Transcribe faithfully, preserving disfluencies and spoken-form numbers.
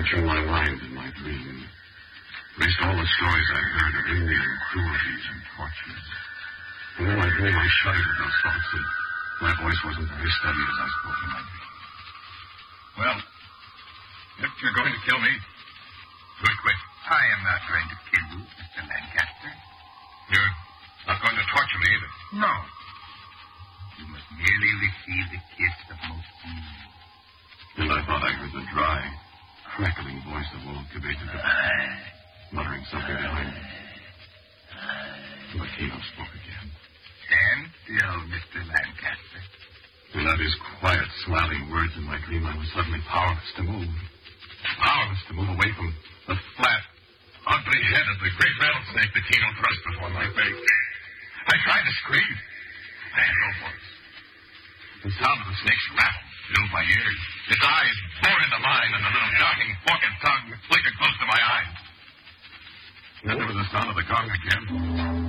torturing my mind in my dream. At least all the stories I heard of Indian cruelties and tortures. And in my dream, I shuddered at those thoughts, and my voice wasn't very steady as I spoke in my dream. Well, if you're going to kill me, do it quick. I am not going to kill you, Mister Lancaster. You're not going to torture me either. No. You must merely receive the kiss of most Moon. And I thought I heard the dry, crackling voice of old Cabeza muttering something behind me. But Keno spoke again. Stand still, Mister Lancaster. And at his quiet, smiling words in my dream, I was suddenly powerless to move. Powerless to move away from the flat, ugly head of the great rattlesnake that Keno thrust before my face. I tried to scream. I had no voice. The sound of the snake's rattle filled my ears. His eyes bored into mine, and the little darting forked tongue flickered close to my eyes. Then there was the sound of the gong again.